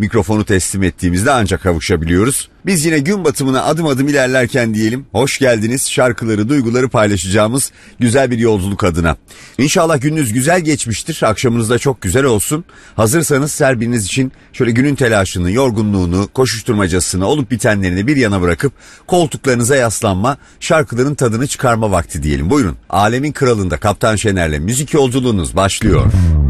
mikrofonu teslim ettiğimizde ancak kavuşabiliyoruz. Biz yine gün batımına adım adım ilerlerken diyelim, hoş geldiniz şarkıları, duyguları paylaşacağımız güzel bir yolculuk adına. İnşallah gününüz güzel geçmiştir, akşamınız da çok güzel olsun. Hazırsanız her biriniz için şöyle günün telaşını, yorgunluğunu, koşuşturmacasını, olup bitenlerini bir yana bırakıp koltuklarınıza yaslanma, şarkıların tadını çıkarma vakti diyelim. Buyurun, Alemin Kralı'nda Kaptan Şener'le müzik yolculuğunuz başlıyor.